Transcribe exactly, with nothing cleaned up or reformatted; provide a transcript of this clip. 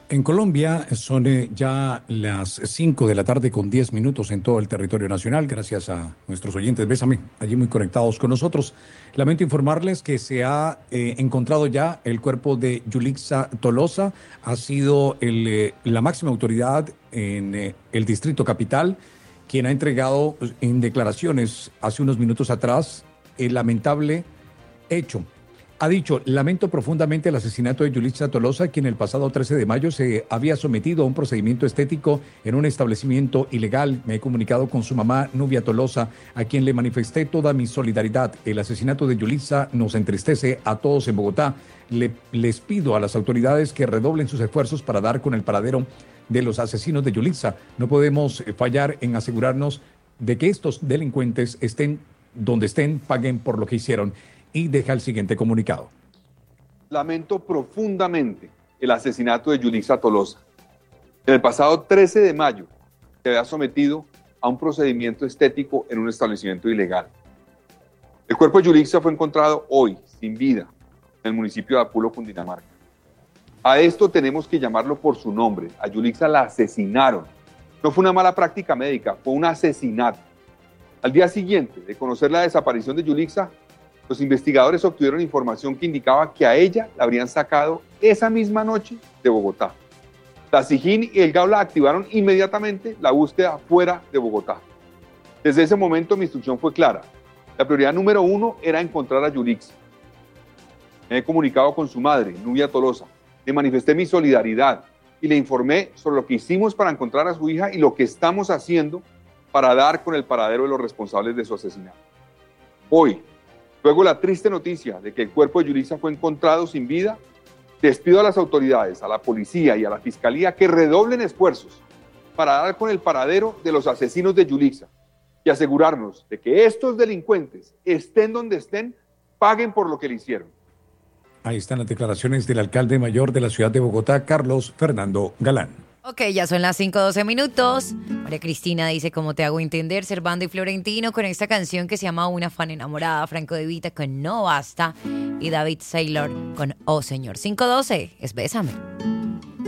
En Colombia son eh, ya las cinco de la tarde con diez minutos en todo el territorio nacional, gracias a nuestros oyentes, bésame, allí muy conectados con nosotros. Lamento informarles que se ha eh, encontrado ya el cuerpo de Yulixa Tolosa, ha sido el, eh, la máxima autoridad en eh, el Distrito Capital, quien ha entregado pues, en declaraciones hace unos minutos atrás el lamentable hecho. Ha dicho, lamento profundamente el asesinato de Yulixa Tolosa, quien el pasado trece de mayo se había sometido a un procedimiento estético en un establecimiento ilegal. Me he comunicado con su mamá, Nubia Tolosa, a quien le manifesté toda mi solidaridad. El asesinato de Yulixa nos entristece a todos en Bogotá. Le, les pido a las autoridades que redoblen sus esfuerzos para dar con el paradero de los asesinos de Yulixa. No podemos fallar en asegurarnos de que estos delincuentes estén donde estén, paguen por lo que hicieron. Y deja el siguiente comunicado. Lamento profundamente el asesinato de Yulixa Tolosa. En el pasado trece de mayo se había sometido a un procedimiento estético en un establecimiento ilegal. El cuerpo de Yulixa fue encontrado hoy, sin vida, en el municipio de Apulo, Cundinamarca. A esto tenemos que llamarlo por su nombre. A Yulixa la asesinaron. No fue una mala práctica médica, fue un asesinato. Al día siguiente de conocer la desaparición de Yulixa, los investigadores obtuvieron información que indicaba que a ella la habrían sacado esa misma noche de Bogotá. La SIJIN y el GAULA activaron inmediatamente la búsqueda fuera de Bogotá. Desde ese momento mi instrucción fue clara. La prioridad número uno era encontrar a Yulixa. Me he comunicado con su madre, Nubia Tolosa. Le manifesté mi solidaridad y le informé sobre lo que hicimos para encontrar a su hija y lo que estamos haciendo para dar con el paradero de los responsables de su asesinato. Hoy, luego la triste noticia de que el cuerpo de Yulixa fue encontrado sin vida, despido a las autoridades, a la policía y a la fiscalía que redoblen esfuerzos para dar con el paradero de los asesinos de Yulixa y asegurarnos de que estos delincuentes, estén donde estén, paguen por lo que le hicieron. Ahí están las declaraciones del alcalde mayor de la ciudad de Bogotá, Carlos Fernando Galán. Ok, ya son las cinco doce minutos. María Cristina dice, ¿cómo te hago entender? Servando y Florentino con esta canción que se llama Una fan enamorada. Franco De Vita con No Basta. Y David Saylor con Oh Señor. cinco doce, es Bésame.